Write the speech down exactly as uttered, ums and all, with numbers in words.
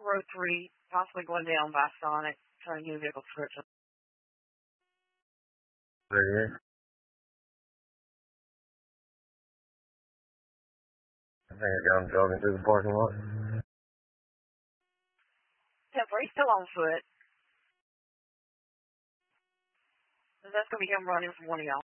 Road three, possibly going down by Sonic, trying to get a vehicle description. Right here. I think I got him jogging through the parking lot. Yeah, but he's still on foot. That's going to be him running from one of y'all.